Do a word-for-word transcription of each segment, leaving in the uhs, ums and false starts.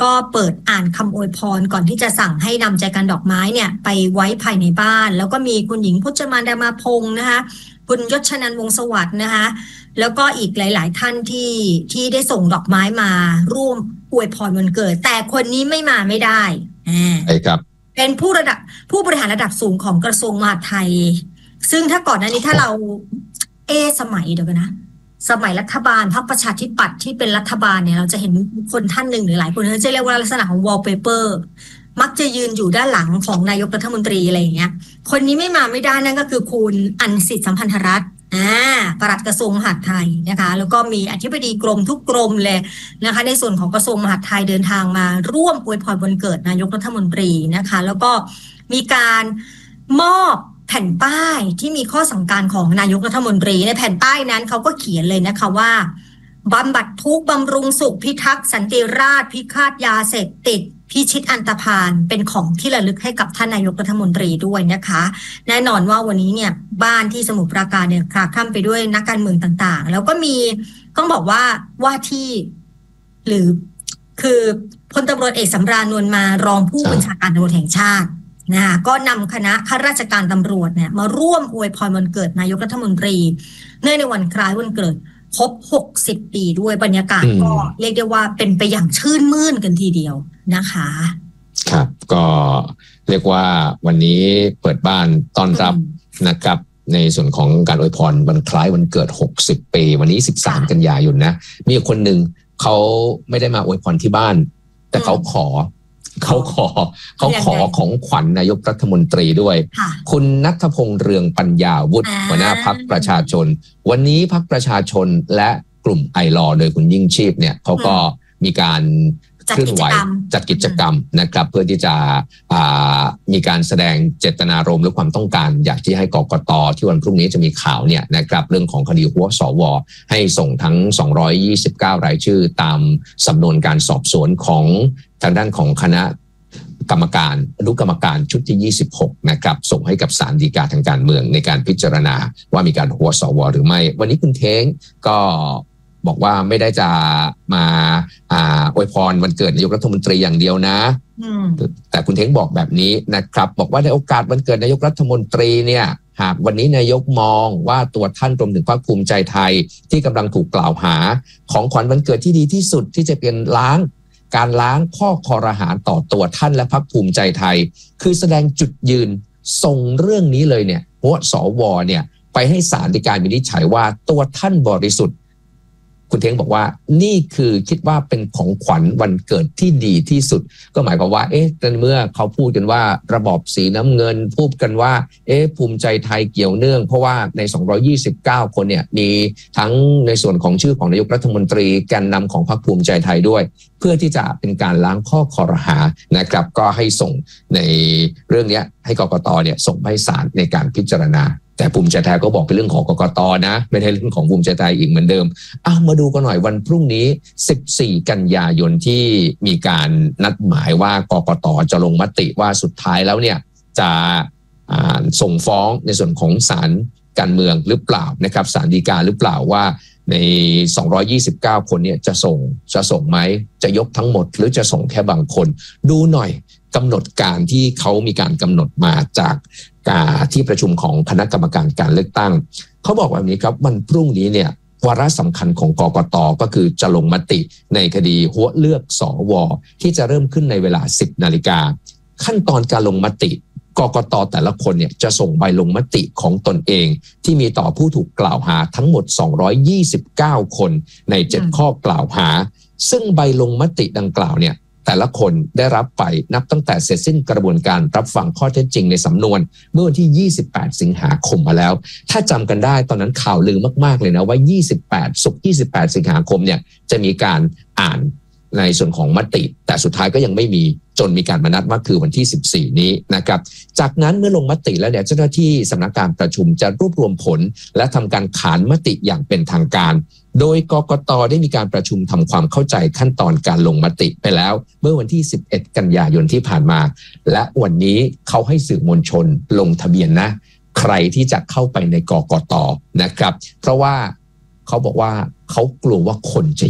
ก็เปิดอ่านคำอวยพรก่อนที่จะสั่งให้นำใจกันดอกไม้เนี่ยไปไว้ภายในบ้านแล้วก็มีคุณหญิงพจมานดามาพงศ์นะคะคุณยศชนันท์วงศ์สวัสดิ์นะคะแล้วก็อีกหลายๆท่านที่ที่ได้ส่งดอกไม้มาร่วมอวยพรวันเกิดแต่คนนี้ไม่มาไม่ได้ใช่ครับเป็นผู้ระดับผู้บริหารระดับสูงของกระทรวงมหาดไทยซึ่งถ้าก่อนหน้านี้ถ้าเราเอสมัยเดี๋ยวกันนะสมัยรัฐบาลพรรคประชาธิปัตย์ที่เป็นรัฐบาลเนี่ยเราจะเห็นคนท่านหนึ่งหรือหลายคนเขาจะเรียกว่าลักษณะของ wallpaper มักจะยืนอยู่ด้านหลังของนายกรัฐมนตรีอะไรอย่างเงี้ยคนนี้ไม่มาไม่ได้นั่นก็คือคุณอัญสิทธิ์สัมพันธรัตน์อ่าปลัดกระทรวงมหาดไทยนะคะแล้วก็มีอธิบดีกรมทุกกรมเลยนะคะในส่วนของกระทรวงมหาดไทยเดินทางมาร่วมอวยพรวันเกิดนายกรัฐมนตรีนะคะแล้วก็มีการมอบแผ่นป้ายที่มีข้อสั่งการของนายกรัฐมนตรีในแผ่นป้ายนั้นเขาก็เขียนเลยนะคะว่าบำบัดทุกข์บำรุงสุขพิทักษ์สันติราษฎร์พิฆาตยาเสพติดพิชิตอันตพาลเป็นของที่ระลึกให้กับท่านนายกรัฐมนตรีด้วยนะคะแน่นอนว่าวันนี้เนี่ยบ้านที่สมุทรปราการเนี่ยคลาคล่ำไปด้วยนักการเมืองต่างๆแล้วก็มีต้องบอกว่าว่าที่หรือคือพลตำรวจเอกสำราญนวลมารองผู้บัญชาการตำรวจแห่งชาตินะคะก็นำคณะข้าราชการตำรวจเนี่ยมาร่วมอวยพรวันเกิดนายกรัฐมนตรีเนื่องในวันคล้ายวันเกิดครบหกสิบปีด้วยบรรยากาศก็เรียกได้ว่าเป็นไปอย่างชื่นมื่นกันทีเดียวนะคะครับก็เรียกว่าวันนี้เปิดบ้านต้อนรับนะครับในส่วนของการอวยพรวันคล้ายวันเกิดหกสิบปีวันนี้สิบสามกันยายนนะมีคนหนึ่งเขาไม่ได้มาอวยพรที่บ้านแต่เขาขอเขาขอเขาขอของขวัญ น, นายกรัฐมนตรีด้วยคุณณัฐพงษ์เรืองปัญญาวุฒิหัวหน้าพรรคประชาชนวันนี้พรรคประชาชนและกลุ่มไอลอโดยคุณยิ่งชีพเนี่ยเขาก็มีการเคลื่อนไหวจัดกิจกรรมนะครับเพื่อที่จะมีการแสดงเจตนารมณ์หรือความต้องการอยากที่ให้กกต.ที่วันพรุ่งนี้จะมีข่าวเนี่ยนะครับเรื่องของคดีหัวสว.ให้ส่งทั้งสองร้อยยี่สิบเก้ารายชื่อตามสำนวนการสอบสวนของทางด้านของคณะกรรมการอนุกรรมการชุดที่ยี่สิบหกนะครับส่งให้กับศาลฎีกาทางการเมืองในการพิจารณาว่ามีการหัวสว.หรือไม่วันนี้คุณเท้งก็บอกว่าไม่ได้จะมาอ่าอวยพรวันเกิดนายกรัฐมนตรีอย่างเดียวนะแต่คุณเท้งบอกแบบนี้นะครับบอกว่าในโอกาสวันเกิดนายกรัฐมนตรีเนี่ยหากวันนี้นายกมองว่าตัวท่านรวมถึงพรรคภูมิใจไทยที่กำลังถูกกล่าวหาของขวัญวันเกิดที่ดีที่สุดที่จะเป็นล้างการล้างข้อคอรหาต่อตัวท่านและพรรคภูมิใจไทยคือแสดงจุดยืนส่งเรื่องนี้เลยเนี่ยหัวสวเนี่ยไปให้ศาลฎีกาวินิจฉัยว่าตัวท่านบริสุทธิ์คุณเท้งบอกว่านี่คือคิดว่าเป็นของขวัญวันเกิดที่ดีที่สุดก็หมายความว่าเอ๊ะเมื่อเขาพูดกันว่าระบอบสีน้ำเงินพูดกันว่าเอ๊ะภูมิใจไทยเกี่ยวเนื่องเพราะว่าในสองร้อยยี่สิบเก้าคนเนี่ยมีทั้งในส่วนของชื่อของนายกรัฐมนตรีแกนนำของพรรคภูมิใจไทยด้วยเพื่อที่จะเป็นการล้างข้อคอรหานะครับก็ให้ส่งในเรื่องนี้ให้กกต.เนี่ยส่งให้ศาลในการพิจารณาแต่ภูมิใจไทยก็บอกเป็นเรื่องของกกต.นะไม่ใช่เรื่องของภูมิใจไทยอีกเหมือนเดิมอ่ะมาดูกันหน่อยวันพรุ่งนี้สิบสี่กันยายนที่มีการนัดหมายว่ากกต.จะลงมติว่าสุดท้ายแล้วเนี่ยจะส่งฟ้องในส่วนของศาลการเมืองหรือเปล่านะครับศาลฎีกาหรือเปล่าว่าในสองร้อยยี่สิบเก้าคนเนี่ยจะส่งจะส่งไหมจะยกทั้งหมดหรือจะส่งแค่บางคนดูหน่อยกำหนดการที่เขามีการกำหนดมาจากที่ประชุมของคณะกรรมการการเลือกตั้งเขาบอกแบบนี้ครับวันพรุ่งนี้เนี่ยวาระสำคัญของกกต.ก็คือจะลงมติในคดีหัวเลือกสว.ที่จะเริ่มขึ้นในเวลา สิบนาฬิกาขั้นตอนการลงมติกกต.แต่ละคนเนี่ยจะส่งใบลงมติของตนเองที่มีต่อผู้ถูกกล่าวหาทั้งหมดสองร้อยยี่สิบเก้าคนในเจ็ดข้อกล่าวหาซึ่งใบลงมติดังกล่าวเนี่ยแต่ละคนได้รับไปนับตั้งแต่เสร็จสิ้นกระบวนการรับฟังข้อเท็จจริงในสำนวนเมื่อวันที่ยี่สิบแปดสิงหาคมมาแล้วถ้าจำกันได้ตอนนั้นข่าวลือมากๆเลยนะว่ายี่สิบแปดศุกร์ยี่สิบแปดสิงหาคมเนี่ยจะมีการอ่านในส่วนของมติแต่สุดท้ายก็ยังไม่มีจนมีการมานัดว่าคือวันที่สิบสี่นี้นะครับจากนั้นเมื่อลงมติแล้วเนี่ยเจ้าหน้าที่สำนักการประชุมจะรวบรวมผลและทำการขานมติอย่างเป็นทางการโดยกกต.ได้มีการประชุมทำความเข้าใจขั้นตอนการลงมติไปแล้วเมื่อวันที่สิบเอ็ดกันยายนที่ผ่านมาและวันนี้เขาให้สื่อมวลชนลงทะเบียนนะใครที่จะเข้าไปในกกต.นะครับเพราะว่าเขาบอกว่าเขากลัวว่าคนจะเยอะ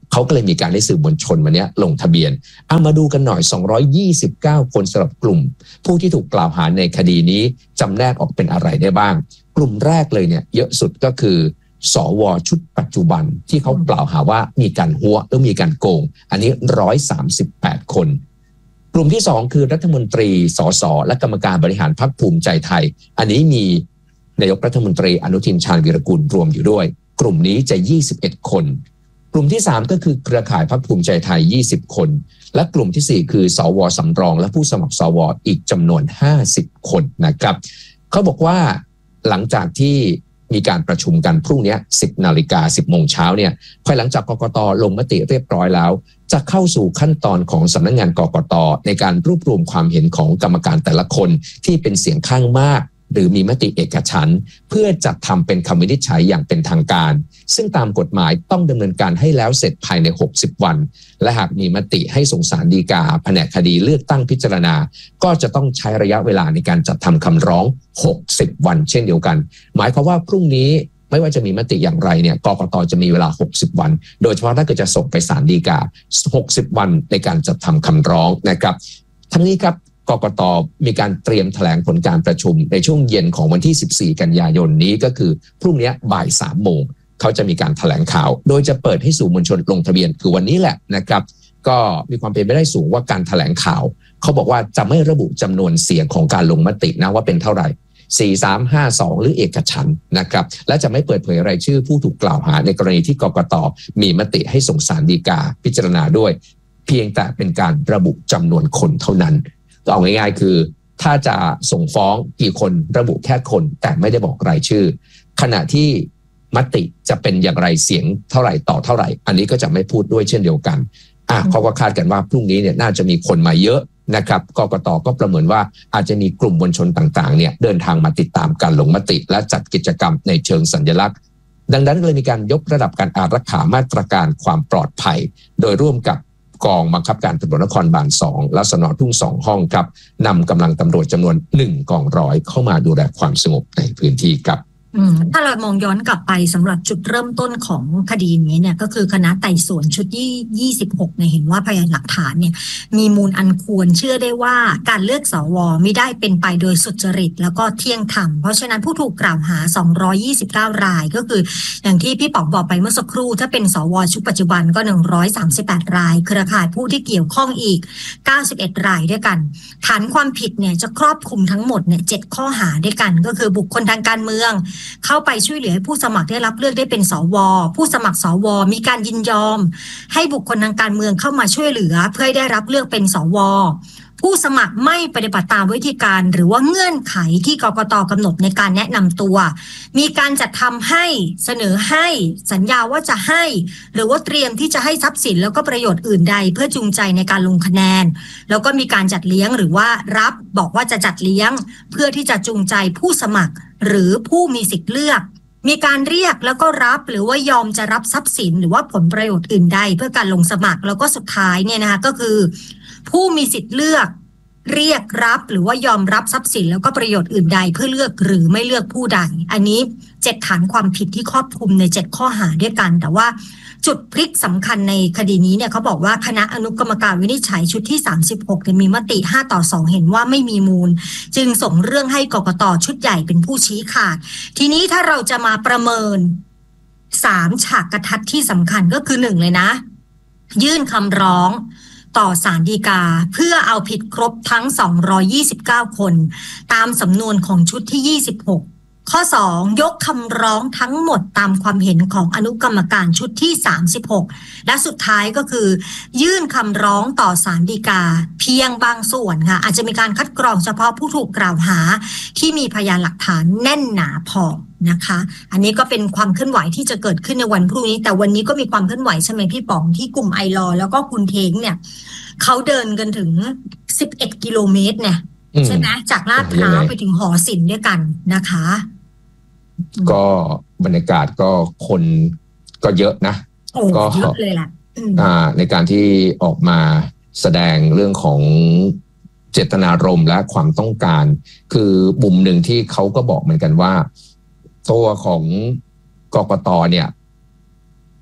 เขาก็เลยมีการให้สื่อมวลชนวันนี้ลงทะเบียนเอามาดูกันหน่อยสองร้อยยี่สิบเก้าคนสำหรับกลุ่มผู้ที่ถูกกล่าวหาในคดีนี้จำแนกออกเป็นอะไรได้บ้างกลุ่มแรกเลยเนี่ยเยอะสุดก็คือสวชุดปัจจุบันที่เขากล่าวหาว่ามีการหัวหรือมีการโกงอันนี้หนึ่งร้อยสามสิบแปดคนกลุ่มที่สองคือรัฐมนตรีสสและกรรมการบริหารพรรคภูมิใจไทยอันนี้มีนายกรัฐมนตรีอนุทินชาญวีรกูลรวมอยู่ด้วยกลุ่มนี้จะยี่สิบเอ็ดคนกลุ่มที่สามก็คือเครือข่ายพรรคภูมิใจไทยยี่สิบคนและกลุ่มที่สี่คือสวสำรองและผู้สมัครสวอีกจำนวนห้าสิบคนนะครับเขาบอกว่าหลังจากที่มีการประชุมกันพรุ่งนี้สิบนาฬิกาสิบโมงเช้าเนี่ยภายหลังจากกกตลงมติเรียบร้อยแล้วจะเข้าสู่ขั้นตอนของสำนักงานกกตในการรวบรวมความเห็นของกรรมการแต่ละคนที่เป็นเสียงข้างมากหรือมีมติเอกฉันท์เพื่อจัดทำเป็นคำวินิจฉัยอย่างเป็นทางการซึ่งตามกฎหมายต้องดำเนินการให้แล้วเสร็จภายในหกสิบวันและหากมีมติให้ส่งศาลฎีกาแผนกคดีเลือกตั้งพิจารณาก็จะต้องใช้ระยะเวลาในการจัดทำคำร้องหกสิบวันเช่นเดียวกันหมายความว่าพรุ่งนี้ไม่ว่าจะมีมติอย่างไรเนี่ยกกตจะมีเวลาหกสิบวันโดยเฉพาะถ้าเกิดจะส่งไปศาลฎีกาหกสิบวันในการจัดทำคำร้องนะครับทั้งนี้ครับกกตมีการเตรียมแถลงผลการประชุมในช่วงเย็นของวันที่สิบสี่กันยายนนี้ก็คือพรุ่งนี้บ่ายสามโมงเขาจะมีการแถลงข่าวโดยจะเปิดให้สื่อมวลชนลงทะเบียนคือวันนี้แหละนะครับก็มีความเป็นไปได้สูงว่าการแถลงข่าวเขาบอกว่าจะไม่ระบุจำนวนเสียงของการลงมตินะว่าเป็นเท่าไหร่สี่ สาม ห้า สองหรือเอกฉันท์นะครับและจะไม่เปิดเผยรายชื่อผู้ถูกกล่าวหาในกรณีที่กกตมีมติให้ส่งศาลฎีกาพิจารณาด้วยเพียงแต่เป็นการระบุจำนวนคนเท่านั้นก็เอาง่ายๆคือถ้าจะส่งฟ้องกี่คนระบุแค่คนแต่ไม่ได้บอกรายชื่อขณะที่มติจะเป็นอย่างไรเสียงเท่าไหร่ต่อเท่าไหร่อันนี้ก็จะไม่พูดด้วยเช่นเดียวกันอ่ะเขาก็คาดกันว่าพรุ่งนี้เนี่ยน่าจะมีคนมาเยอะนะครับกกตก็ประเมินว่าอาจจะมีกลุ่มมวลชนต่างๆเนี่ยเดินทางมาติดตามการลงมติและจัดกิจกรรมในเชิงสัญลักษณ์ดังนั้นเลยมีการยกระดับการอารักขามาตรการความปลอดภัยโดยร่วมกับกองบังคับการตำรวจนครบาลสองและสน.ทุ่งสองห้องครับนำกำลังตำรวจจำนวนหนึ่งกองร้อยเข้ามาดูแลความสงบในพื้นที่ครับถ้าเรามองย้อนกลับไปสำหรับจุดเริ่มต้นของคดีนี้เนี่ยก็คือคณะไต่สวนชุดที่ยี่สิบหกเนี่ยเห็นว่าพยานหลักฐานเนี่ยมีมูลอันควรเชื่อได้ว่าการเลือกสวไม่ได้เป็นไปโดยสุจริตแล้วก็เที่ยงธรรมเพราะฉะนั้นผู้ถูกกล่าวหาสองร้อยยี่สิบเก้ารายก็คืออย่างที่พี่ป๋องบอกไปเมื่อสักครู่ถ้าเป็นสวชุดปัจจุบันก็หนึ่งร้อยสามสิบแปดรายเครือข่ายผู้ที่เกี่ยวข้องอีกเก้าสิบเอ็ดรายด้วยกันฐานความผิดเนี่ยจะครอบคลุมทั้งหมดเนี่ยเจ็ดข้อหาด้วยกันก็คือบุคคลทางการเมืองเข้าไปช่วยเหลือให้ผู้สมัครได้รับเลือกได้เป็นสวผู้สมัครสวมีการยินยอมให้บุคคลทางการเมืองเข้ามาช่วยเหลือเพื่อให้ได้รับเลือกเป็นสวผู้สมัครไม่ปฏิบัติตามวิธีการหรือว่าเงื่อนไขที่กกตกำหนดในการแนะนำตัวมีการจัดทำให้เสนอให้สัญญาว่าจะให้หรือว่าเตรียมที่จะให้ทรัพย์สินแล้วก็ประโยชน์อื่นใดเพื่อจูงใจในการลงคะแนนแล้วก็มีการจัดเลี้ยงหรือว่ารับบอกว่าจะจัดเลี้ยงเพื่อที่จะจูงใจผู้สมัครหรือผู้มีสิทธิ์เลือกมีการเรียกแล้วก็รับหรือว่ายอมจะรับทรัพย์สินหรือว่าผลประโยชน์อื่นใดเพื่อการลงสมัครแล้วก็สุดท้ายเนี่ยนะคะก็คือผู้มีสิทธิ์เลือกเรียกรับหรือว่ายอมรับทรัพย์สินแล้วก็ประโยชน์อื่นใดเพื่อเลือกหรือไม่เลือกผู้ใดอันนี้เจ็ดฐานความผิดที่ครอบคลุมในเจ็ดข้อหาด้วยกันแต่ว่าจุดพลิกสำคัญในคดีนี้เนี่ยเขาบอกว่าคณะอนุกรรมการวินิจฉัยชุดที่สามสิบหกมีมติห้าต่อสองเห็นว่าไม่มีมูลจึงส่งเรื่องให้กกตชุดใหญ่เป็นผู้ชี้ขาดทีนี้ถ้าเราจะมาประเมินสามฉากกระทัดที่สำคัญก็คือหนึ่งเลยนะยื่นคำร้องต่อศาลฎีกาเพื่อเอาผิดครบทั้งสองร้อยยี่สิบเก้าคนตามสำนวนของชุดที่ยี่สิบหกข้อสองยกคำร้องทั้งหมดตามความเห็นของอนุกรรมการชุดที่สามสิบหกและสุดท้ายก็คือยื่นคำร้องต่อศาลฎีกาเพียงบางส่วนค่ะอาจจะมีการคัดกรองเฉพาะผู้ถูกกล่าวหาที่มีพยานหลักฐานแน่นหนาพอนะคะอันนี้ก็เป็นความเคลื่อนไหวที่จะเกิดขึ้นในวันพรุ่งนี้แต่วันนี้ก็มีความเคลื่อนไหวใช่ไหมพี่ป๋องที่กลุ่มไอรอแล้วก็คุณเทงเนี่ยเขาเดินกันถึงสิบเอ็ดกิโลเมตรเนี่ยใช่ไหมจากลาดพร้าวไปถึงหอศิลป์ด้วยกันนะคะก็บรรยากาศก็คนก็เยอะนะก็เยอะเลยแหละในการที่ออกมาแสดงเรื่องของเจตนารมณ์และความต้องการคือมุมหนึ่งที่เขาก็บอกเหมือนกันว่าตัวของกกตเนี่ย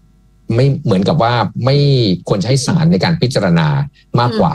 ไม่เหมือนกับว่าไม่ควรใช้ศาลในการพิจารณามากกว่า